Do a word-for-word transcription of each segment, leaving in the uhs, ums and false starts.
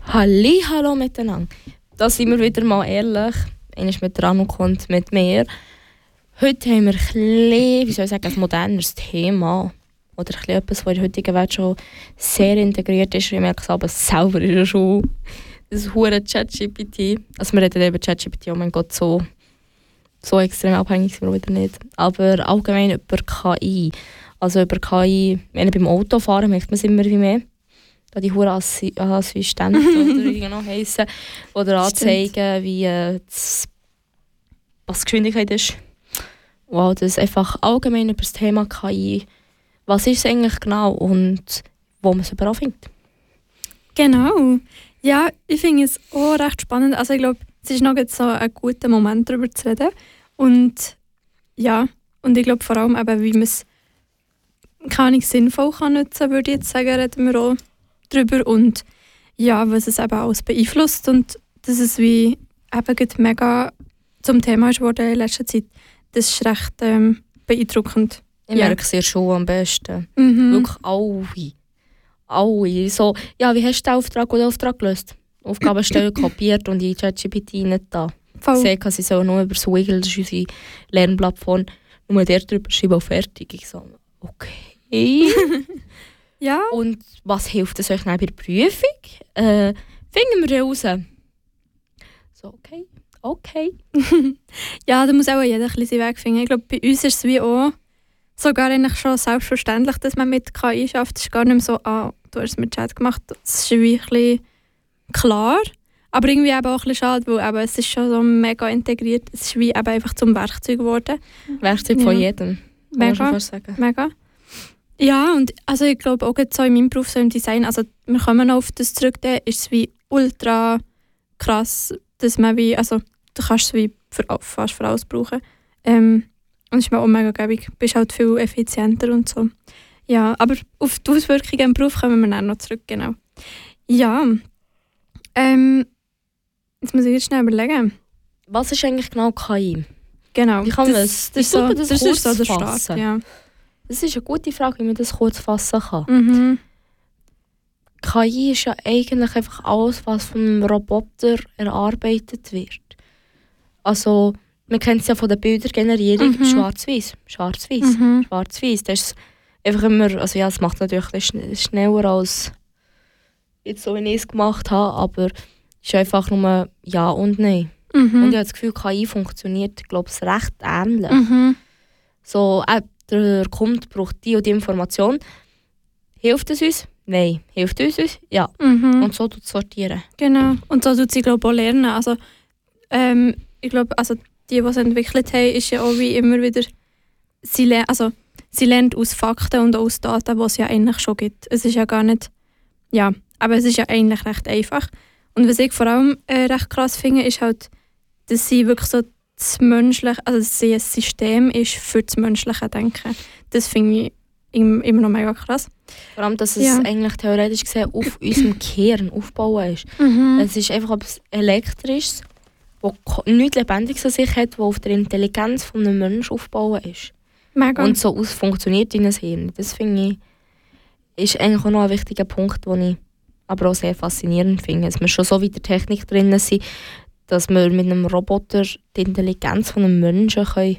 Halli, hallo miteinander. Da sind wir wieder mal ehrlich. Einer ist mit der Anu und mit mir. Heute haben wir ein bisschen, wie soll ich sagen, ein modernes Thema. Oder ein bisschen etwas, das in der heutigen Welt schon sehr integriert ist. Ich merke es aber selber in der Schule. Das hure ChatGPT. Also wir reden über ChatGPT, oh mein Gott, so, so extrem abhängig sind wir wieder nicht. Aber allgemein über K I. Also über K I, wenn beim Autofahren merkt man es immer wie mehr. Da die hure Assi- Assistenten oder wie die noch heissen, oder anzeigen, wie äh, das, was die Geschwindigkeit ist. Wow, das ist einfach allgemein über das Thema K I. Was ist es eigentlich genau und wo man es überall findet? Genau. Ja, ich finde es auch recht spannend. Also ich glaube, es ist noch jetzt so ein guter Moment, darüber zu reden. Und ja, und ich glaube vor allem eben, wie man es kann ich sinnvoll kann nutzen, würde ich jetzt sagen, reden wir auch drüber. Und ja, was es eben alles beeinflusst und dass es wie eben gerade mega zum Thema ist geworden in letzter Zeit. Das ist recht ähm, beeindruckend. Ich Ja. merke es ja schon am besten. Mhm. Wirklich alle. Alle. So, ja, wie hast du den Auftrag oder den Auftrag gelöst? Aufgabenstelle kopiert und in ChatGPT nicht da. Voll. Ich sehe, sie so nur über das Wiggle, das ist unsere Lernplattform, nur der drüber schreiben und fertig. Ich so, okay. Ja. Und was hilft es euch dann bei der Prüfung? Äh, finden wir raus. So, okay. Okay. Ja, da muss auch jeder ein bisschen seinen Weg finden. Ich glaube, bei uns ist es wie auch sogar eigentlich schon selbstverständlich, dass man mit K I schafft. Es ist gar nicht mehr so, ah, du hast es mit Chat gemacht. Das ist wie ein bisschen klar. Aber irgendwie eben auch ein bisschen schade, weil eben, es ist schon so mega integriert. Es ist wie eben einfach zum Werkzeug geworden. Werkzeug von jedem. Kann man schon Mega. fast sagen. Mega. Ja, und also ich glaube auch jetzt so in meinem Beruf, so im Design, also wir kommen noch auf das zurück, da ist es wie ultra krass, dass man wie, also du kannst es wie für, fast für alles brauchen. Ähm, und es ist mir auch mega gäbig. Du bist halt viel effizienter und so. Ja, aber auf die Auswirkungen im Beruf kommen wir dann noch zurück, genau. Ja, ähm, jetzt muss ich jetzt schnell überlegen. Was ist eigentlich genau K I? Genau, Wie kann man das, das- das, ist wie so, tut man das das ist so der kurz Start. fassen? Ja. Das ist eine gute Frage, wie man das kurz fassen kann. Mhm. K I ist ja eigentlich einfach alles, was von einem Roboter erarbeitet wird. Also, man kennt es ja von der Bildergenerierung, Mhm. schwarz-weiß, schwarz-weiß, Mhm. schwarz-weiß. Das ist einfach immer, also ja, es macht natürlich ein bisschen schneller als jetzt so, wie ich es gemacht habe, aber es ist einfach nur ja und nein. Mhm. Und ich habe das Gefühl, K I funktioniert, glaube ich, recht ähnlich. Mhm. So, äh, der Kunde braucht die und die Information. Hilft es uns? Nein. Hilft es uns? Ja. Mhm. Und so tut es sortieren. Genau. Und so tut sie, glaube ich, auch lernen. Also, ähm, ich glaube, also die, die es entwickelt haben, ist ja auch wie immer wieder, sie, le- also, sie lernt aus Fakten und aus Daten, die es ja eigentlich schon gibt. Es ist ja gar nicht, ja, aber es ist ja eigentlich recht einfach. Und was ich vor allem äh, recht krass finde, ist halt, dass sie wirklich so das Menschliche, also dass sie ein System ist für das menschliche Denken. Das finde ich im- immer noch mega krass. Vor allem, dass es Ja. eigentlich theoretisch gesehen auf unserem Kern aufbauen ist. Mhm. Es ist einfach etwas Elektrisches, das nichts Lebendiges an sich hat, das auf der Intelligenz von einem Menschen aufbauen ist. Mega. Und so aus funktioniert in einem Hirn. Das finde ich, ist eigentlich auch noch ein wichtiger Punkt, den ich aber auch sehr faszinierend finde. Dass wir schon so weit in der Technik drin sind, dass wir mit einem Roboter die Intelligenz von einem Menschen können,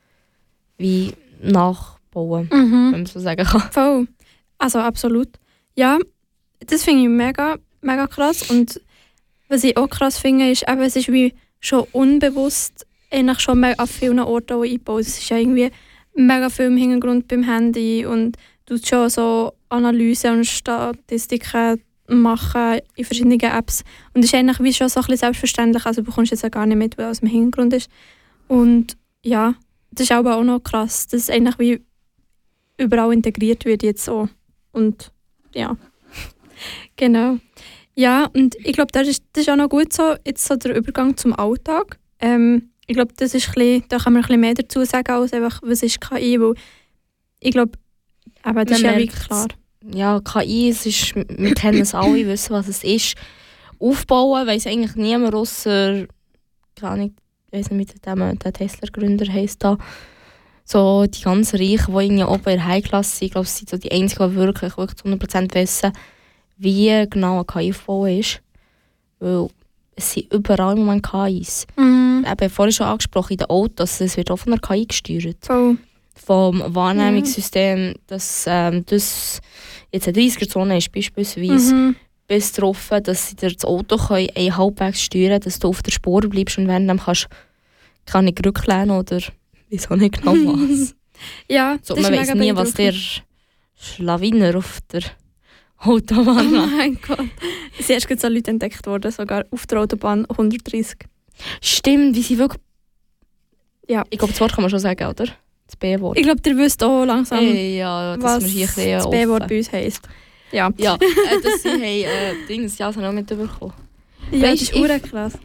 wie nachbauen, mhm. wenn man so sagen kann. Voll. Also absolut. Ja, das finde ich mega, mega krass. Und was ich auch krass finde, ist, eben, es ist wie schon unbewusst eigentlich schon mega an vielen Orten auch eingebaut. Es ist ja irgendwie mega viel im Hintergrund beim Handy und du tust schon so Analysen und Statistiken machen in verschiedenen Apps. Und das ist eigentlich wie schon so ein bisschen selbstverständlich. Also du bekommst jetzt ja gar nicht mit, was im Hintergrund ist. Und ja, das ist aber auch noch krass, dass es eigentlich wie überall integriert wird jetzt so. Und ja, genau. Ja, und ich glaube, das ist, das ist auch noch gut so, jetzt so der Übergang zum Alltag. Ähm, ich glaube, das ist ein bisschen, da kann man ein bisschen mehr dazu sagen, als einfach, was ist K I, weil ich glaube, aber das Man ist ja wie merkt's. klar. Ja, K I, es ist, wir kennen es alle, wissen, was es ist. Aufbauen weiss eigentlich niemand, ausser, keine Ahnung, ich weiss nicht, wie der, der Tesla-Gründer heisst da. So die ganz Reichen, die irgendwie oben in der High-Klasse sind, ich glaube, sie sind so die einzigen, die wirklich, wirklich zu hundert Prozent wissen, wie genau ein K I aufbauen ist. Weil es sind überall im Moment K Is. Mhm. Eben, vorhin schon angesprochen, in den Autos, es wird auch von der K I gesteuert. Voll. Vom Wahrnehmungssystem, dass ähm, das jetzt eine dreißiger-Zone ist beispielsweise, Mhm. bis darauf, dass sie dir das Auto können, eh halbwegs steuern können, dass du auf der Spur bleibst und wenn dann kannst kann ich rücklehnen oder wieso nicht genau was. Ja, So, das man ist weiss mega nie, was der beeindruckend. Schlawiner auf der Oh Autobahn macht. mein Gott. Es sind erst so Leute entdeckt worden, sogar auf der Autobahn hundertdreißig. Stimmt, wie sie wirklich... Ja. Ich glaube, das Wort kann man schon sagen, oder? Das B-Wort. Ich glaube, ihr wisst auch langsam, Hey, ja, das was wir hier ein bisschen das B-Wort offen. bei uns heisst. Ja, Ja, äh, dass sie haben, äh, Dings, ja, das habe ich auch mitbekommen. ja das Weisst, ist ich- hure krass.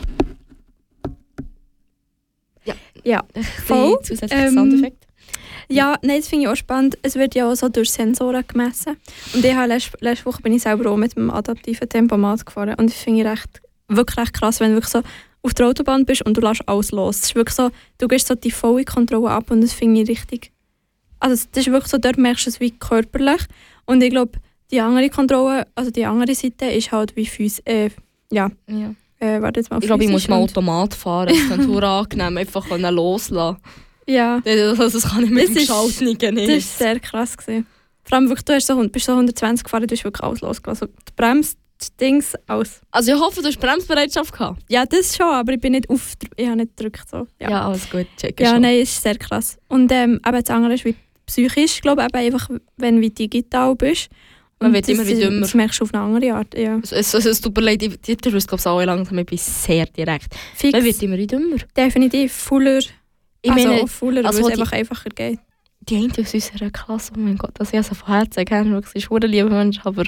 Ja. Ja. Voll. Voll. Zusätzlicher Ähm, Soundeffekt. Ja, nein, das finde ich auch spannend. Es wird ja auch so durch Sensoren gemessen. Und ich habe letzte, letzte Woche bin ich selber auch mit dem adaptiven Tempomat gefahren. Und das finde ich recht, wirklich recht krass, wenn du wirklich so auf der Autobahn bist und du lässt alles los. Es ist wirklich so, du gehst so die volle Kontrolle ab und das finde ich richtig... Also das ist wirklich so, dort merkst du es wie körperlich. Und ich glaube, die andere Kontrolle, also die andere Seite ist halt wie Füße... Äh, ja, Ja. äh, warte jetzt mal. Ich glaube, ich muss physisch mal und- Automat fahren. Das könnte hure angenehm, einfach können loslassen. Ja, Das, das kann ich mit Das dem ist- Geschalteten nicht. das war sehr krass. Gewesen. Vor allem wirklich, du hast so, bist so hundertzwanzig gefahren, du hast wirklich alles losgelassen. Also, die Bremse, die Dings, alles. Also ich hoffe, du hast Bremsbereitschaft gehabt. Ja, das schon, aber ich bin nicht auf, ich habe nicht gedrückt. So. Ja, Ja, alles gut, check ja schon. nein, ist sehr krass. Und ähm, eben das andere ist wie psychisch, glaube ich, eben einfach, wenn du digital bist. Man Und wird das, immer wie dümmer. Das merkst du auf eine andere Art, ja. Es, es, es tut mir leid, ich- Dieter wisst glaube ich auch langsam, ich bin sehr direkt. Fix, Man wird immer wie dümmer. definitiv fuller, Ich also meine, auch fuller, also weil es die- einfach einfacher geht. die eine aus unserer Klasse, oh mein Gott, das ich also von Herzen gerne, wirklich, sie ist ein lieber Mensch, aber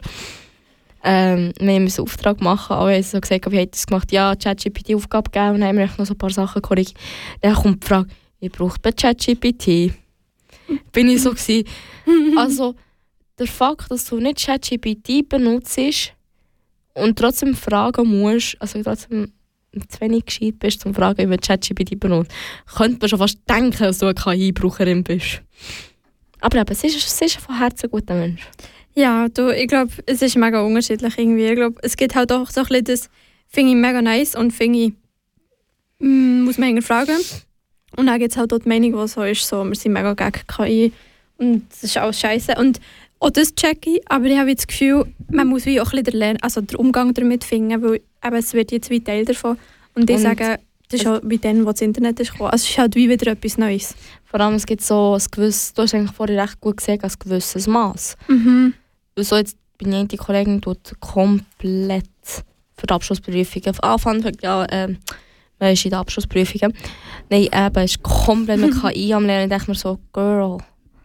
ähm, wir müssen einen Auftrag machen, alle haben so gesagt, wie hat das gemacht? Ja, ChatGPT Aufgabe gegeben und dann haben wir echt noch so ein paar Sachen korrigiert. Dann kommt die Frage, wie braucht man ChatGPT? Bin ich so gewesen. Also, der Fakt, dass du nicht ChatGPT benutzt und trotzdem fragen musst, also trotzdem zu wenig gescheit bist, zum Fragen, wie man ChatGPT benutzt, könnte man schon fast denken, dass du eine K I-Braucherin bist. Aber eben, sie ist, sie ist von Herzen ein guter Mensch. Ja, du, ich glaube, es ist mega unterschiedlich irgendwie. Ich glaube, es gibt halt auch so ein bisschen das, finde ich mega nice und finde ich, mm, muss man hinterfragen. Und dann gibt es halt auch die Meinung, die so ist, so, wir sind mega gegen K I und das ist alles scheiße. Und auch das check ich, aber ich habe das Gefühl, man muss wie auch ein bisschen den, Lern-, also den Umgang damit finden, weil eben, es wird jetzt wie Teil davon. Und ich Und sage, das ist auch wie dann, wo das Internet ist gekommen. Also es ist halt wie wieder etwas Neues. Vor allem, es gibt so ein gewisses, du hast eigentlich vorhin recht gut gesehen, ein gewisses Maß. Mhm. Weil so jetzt bin ich die Kollegin tut komplett für die Abschlussprüfungen. Ah, Fun Fact, ja, ähm, man ist in den Abschlussprüfungen. Nein, eben, ist komplett mit K I am Lernen. Ich denke mir so, Girl,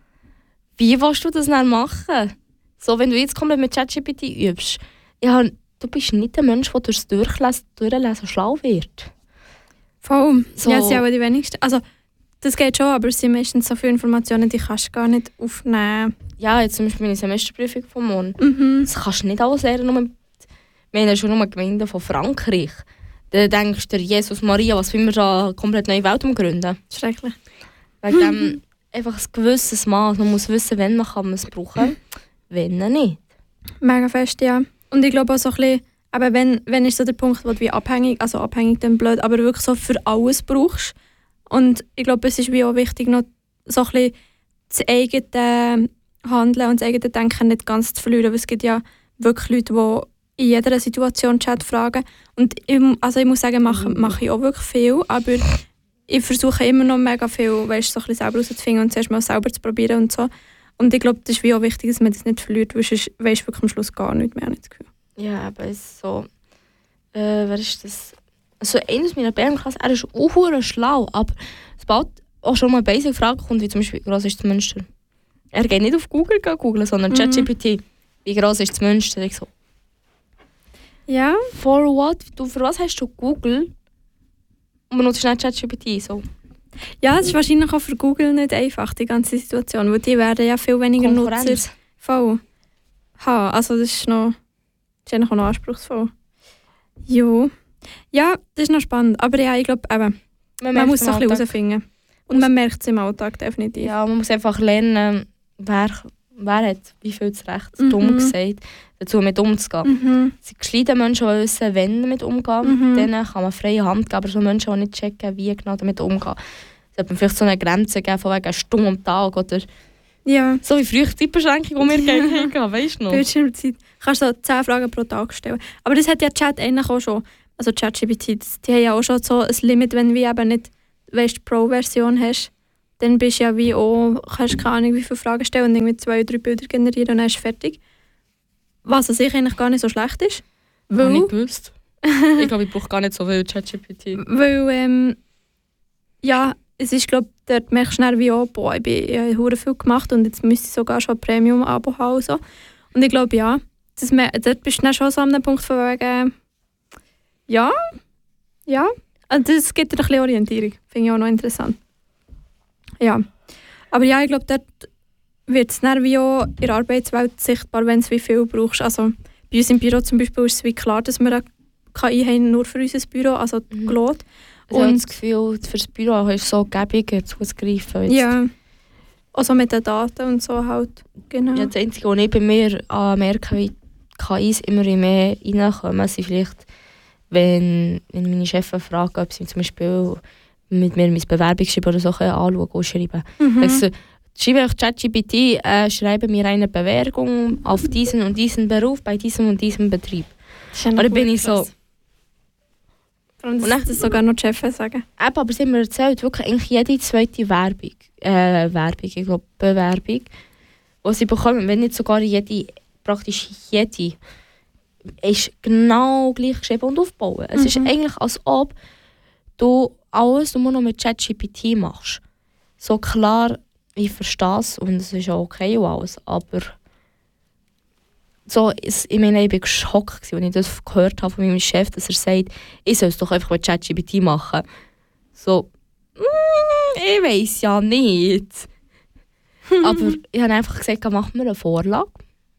wie willst du das dann machen? So, wenn du jetzt komplett mit ChatGPT übst. Ja, du bist nicht der Mensch, der durchs Durchlesen, Durchlesen schlau wird. Voll. So- Ja, es sind aber die wenigsten. Also, das geht schon, aber es sind meistens so viele Informationen, die kannst du gar nicht aufnehmen. Ja, jetzt zum Beispiel meine Semesterprüfung vom Morgen. Mhm. Das kannst du nicht alles lernen. Nur, wir haben ja schon nur Gemeinden von Frankreich. Da denkst du, Jesus Maria, was will wir da eine komplett neue Welt umgründen? Schrecklich. Wegen dem einfach ein gewisses Maß. Man muss wissen, wenn man kann man es brauchen, wenn nicht. Mega fest, ja. Und ich glaube auch so ein bisschen, aber wenn, wenn ist so der Punkt, wo du wie abhängig, also abhängig dann blöd, aber wirklich so für alles brauchst. Und ich glaube, es ist wie auch wichtig, noch so ein bisschen das eigene Handeln und das eigene Denken nicht ganz zu verlieren. Weil es gibt ja wirklich Leute, die in jeder Situation Chat fragen. Und ich, also ich muss sagen, mache, mache ich auch wirklich viel, aber ich versuche immer noch mega viel, weißt, so ein bisschen selber herauszufinden und zuerst mal selber zu probieren und so. Und ich glaube, das ist wie auch wichtig, dass man das nicht verliert, weil sonst weisst du wirklich am Schluss gar nichts mehr, habe ich das Gefühl. Ja, aber es ist so. Äh, wer ist das? Also, einer aus meiner B M-Klasse, er ist auch verdammt schlau, aber sobald auch schon mal eine Basic-Frage kommt, wie zum Beispiel, wie groß ist das Münster? Er geht nicht auf Google googeln, sondern Mhm. ChatGPT. Wie groß ist das Münster? Ich so, Ja, for what? Du, für was hast du Google? Und benutzt nicht ChatGPT? So. ja, es ist wahrscheinlich auch für Google nicht einfach, die ganze Situation, weil die werden ja viel weniger Nutzer Konkurrenz. voll haben. Also das ist noch, das ist eigentlich auch noch anspruchsvoll. Jo. Ja, das ist noch spannend. Aber ja, ich glaube eben, man merkt muss es im ein bisschen Alltag. herausfinden. Und man merkt es im Alltag definitiv. Ja, man muss einfach lernen, wer, wer hat wie viel das Recht, Mhm. dumm gesagt, dazu mit umzugehen. Mhm. Es sind gescheite Menschen, die wissen, wenn damit umgehen. Mhm. Denen kann man freie Hand geben, aber so Menschen, die nicht checken, wie genau damit umgehen. Es sollte man vielleicht so eine Grenze geben, von wegen Stumm am Tag oder Ja, so wie früher die Zeitbeschränkung, die wir gegen hatten, weißt du noch? Bildschirmzeit. Kannst du so zehn Fragen pro Tag stellen. Aber das hat ja Chat eigentlich auch schon. Also ChatGPT, das- die haben ja auch schon so ein Limit, wenn du wie eben nicht weißt, die Pro-Version hast. Dann bist du ja wie auch, kannst keine Ahnung, wie viele Fragen stellen und irgendwie zwei oder drei Bilder generieren und dann ist es fertig. Was an sich eigentlich gar nicht so schlecht ist. Ich habe Weil, nicht gewusst. Ich glaube, ich brauche gar nicht so viel ChatGPT. weil ähm, ja, es ist, glaube ich, dort merkst du schnell wie auch, boah, ich, bin, ich habe hure viel gemacht und jetzt müsste ich sogar schon ein Premium-Abo haben. Und, so. Und ich glaube, ja, das, mer- dort bist du dann schon so an dem Punkt von wegen, ja, ja, also das gibt dir ein bisschen Orientierung, finde ich auch noch interessant. Ja, aber ja, ich glaube, dort wird es dann wie auch in der Arbeitswelt sichtbar, wenn du wie viel brauchst. Also bei uns im Büro zum Beispiel ist es wie klar, dass wir eine K I haben, nur für unser Büro, also Mhm. Claude. Ich habe Und- das Gefühl, für das Büro ist so gäbig zuzugreifen. Jetzt. Ja, also mit den Daten und so halt, genau. Ja, das Einzige, was ich bei mir äh, merke, wie K Is immer mehr reinkommen, sind vielleicht, wenn, wenn meine Chefin fragt, ob sie zum Beispiel mit mir mein Bewerbungsschreiben oder so können anschauen und schreiben. Mhm. Also, schreibe ich ChatGPT, äh, schreibe mir eine Bewerbung auf diesen und diesen Beruf bei diesem und diesem Betrieb. Das ist ja Oder noch bin gut ich so, krass. Vor allem, Und dass dann- das sogar noch die Chefin sagen. eben, aber sie haben mir erzählt, wirklich eigentlich jede zweite Werbung, äh, Werbung, ich glaube Bewerbung, die sie bekommen, wenn nicht sogar jede, praktisch jede, ist genau gleich geschrieben und aufgebaut. Es ist Mhm. eigentlich, als ob du alles nur noch mit ChatGPT machst. So klar, ich verstehe es und es ist auch okay und alles, aber so, es, ich meine, ich war geschockt, als ich das gehört habe von meinem Chef, dass er sagt, ich soll es doch einfach mit ChatGPT machen. So, mm, ich weiß ja nicht. Aber ich habe einfach gesagt, mach mir eine Vorlage.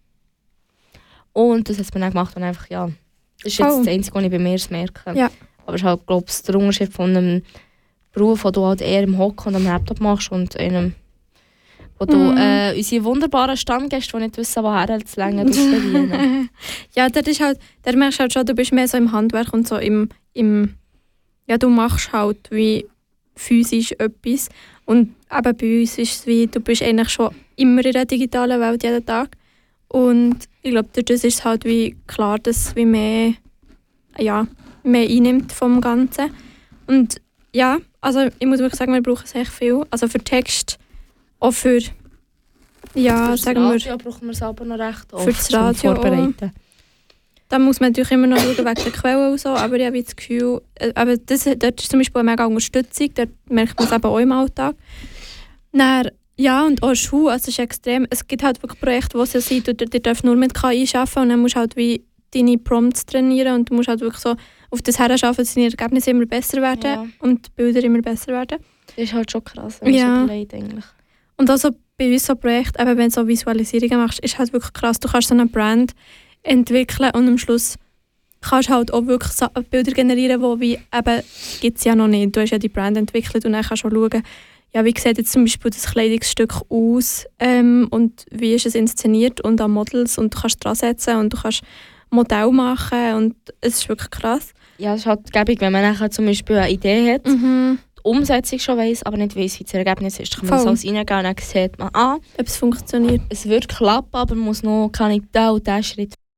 Und das hat man dann gemacht und einfach, ja, das ist jetzt Oh. das Einzige, was ich bei mir merke. Ja. Aber es ist halt, glaube ich, der Unterschied von einem Beruf, den du halt eher im Hocken und am Laptop machst und einem, wo du Mhm. äh, unsere wunderbaren Stammgäste, die nicht wissen, woher zu länger bedienen. Ja, das ist halt, da merkst du halt schon, du bist mehr so im Handwerk und so im, im ja, du machst halt wie physisch etwas und eben bei uns ist es wie, du bist eigentlich schon immer in der digitalen Welt jeden Tag und ich glaube, durch das ist es halt wie klar, dass es wie mehr, ja, mehr einnimmt vom Ganzen und ja, also ich muss wirklich sagen, wir brauchen es echt viel, also für Text, auch für, ja, Fürs sagen wir, Radio brauchen wir es aber noch recht oft Für das zum Radio auch. Vorbereiten. da muss man natürlich immer noch schauen wegen der Quellen und so, aber ich habe das Gefühl, äh, aber das, dort ist zum Beispiel eine mega Unterstützung, dort merkt man es eben auch im Alltag. Dann, ja, und auch Schule, also es ist extrem, es gibt halt wirklich Projekte, wo es ja sind, du, du darfst nur mit K I arbeiten und dann musst du halt wie deine Prompts trainieren und du musst halt wirklich so auf das herarbeiten, dass deine Ergebnisse immer besser werden Ja. und die Bilder immer besser werden. Das ist halt schon krass, wenn man Ja. so überlegt, eigentlich. Und also bei uns so Projekten, eben wenn du so Visualisierungen machst, ist halt wirklich krass. Du kannst so eine Brand entwickeln und am Schluss kannst du halt auch wirklich so Bilder generieren, wo wie eben, gibt es ja noch nicht. Du hast ja die Brand entwickelt und dann kannst du auch schauen, ja, wie sieht jetzt zum Beispiel das Kleidungsstück aus ähm, und wie ist es inszeniert und an Models und du kannst dran setzen und du kannst Modell machen und es ist wirklich krass. Ja, es ist halt gäbig, wenn man nachher zum Beispiel eine Idee hat, Mhm. die Umsetzung schon weiss, aber nicht weiss, wie das Ergebnis ist. Dann kann man das Voll. alles reingeben und dann sieht man, ah, Ob es funktioniert. es wird klappen, aber man muss noch keine diesen und diesen Schritt